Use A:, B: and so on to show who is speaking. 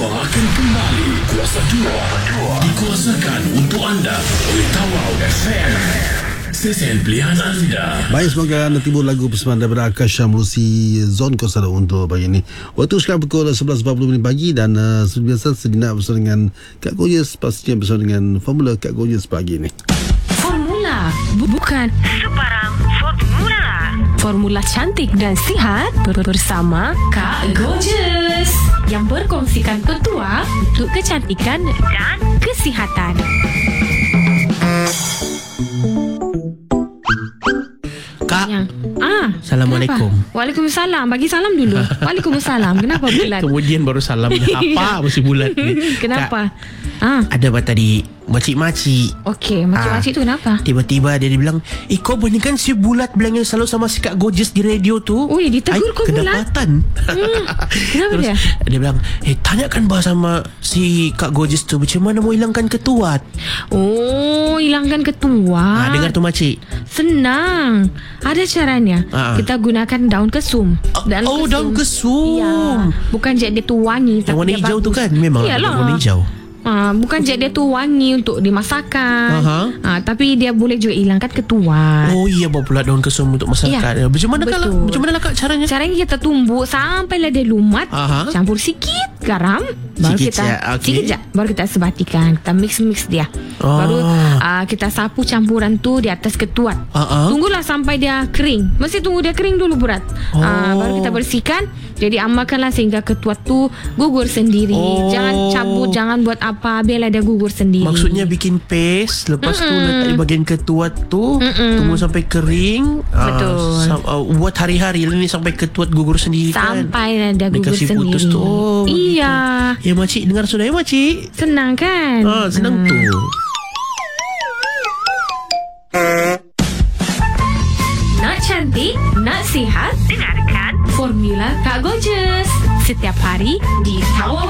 A: Ketua akan kembali. Kuasa 2 dikuasakan untuk anda oleh Tawau FM. Stesen pilihan anda.
B: Baik, semoga anda timbul lagu persembahan daripada Akasha melalui Zon Kosara untuk pagi ini. Waktu sekarang pukul 11.40 pagi dan seperti biasa sejenak bersama dengan Kak Gorgeous, pastinya bersama dengan Formula Kak Gorgeous pagi ini.
C: Formula bukan sebarang formula. Formula cantik dan sihat bersama Kak Gorgeous yang berkongsikan petua untuk kecantikan dan kesihatan.
D: Kak,
C: Assalamualaikum.
D: Assalamualaikum.
C: Waalaikumsalam. Bagi salam dulu. Waalaikumsalam. Kenapa bulat?
D: Kemudian baru salam. Apa mesti bulat ni?
C: Kenapa?
D: Ada apa tadi makcik-makcik.
C: Okey, makcik-makcik tu kenapa?
D: Tiba-tiba dia bilang, kau benar kan si bulat bilang yang selalu sama si Kak Gorgeous di radio tu?
C: Ui, ditegur kau bulat.
D: Kedapatan.
C: Kenapa
D: Terus,
C: dia?
D: dia bilang, tanyakan bah sama si Kak Gorgeous tu macam mana mau hilangkan ketuat.
C: Oh, hilangkan ketua.
D: Dengar tu makcik.
C: Senang. Ada caranya. Kita gunakan daun kesum.
D: Daun kesum.
C: Ya. Bukan je dia tu wangi.
D: Yang warna hijau tu kan? Memang warna hijau.
C: Bukan je dia tu wangi untuk dimasakkan. Tapi dia boleh juga hilangkan ketuat.
D: Oh iya, bawa pula daun kesum untuk masakan.
C: Ya,
D: Macam mana lah Kak caranya?
C: Caranya kita tumbuk sampailah dia lumat. Campur sikit garam. Baru
D: Sikit
C: kita
D: je, okey.
C: sikit je. Baru kita sebatikan. Kita mix dia. Baru kita sapu campuran tu di atas ketuat. Tunggulah sampai dia kering. Mesti tunggu dia kering dulu berat. Baru kita bersihkan. Jadi amalkanlah sehingga ketuat tu gugur sendiri. Jangan cabut, jangan buat apa, biarlah dia gugur sendiri.
D: Maksudnya bikin paste, lepas tu letak di bahagian ketuat tu, tunggu sampai kering.
C: Betul.
D: Buat hari-hari ni sampai ketuat gugur sendiri kan.
C: Sampailah dia gugur
D: Dikasih
C: sendiri.
D: putus tu.
C: Iya.
D: Ya makcik, dengar sudah ya makcik.
C: Senang kan?
D: Senang tu.
C: Nak cantik, nak sihat, dengarkan Formula Kak Gorgeous setiap hari di Tawau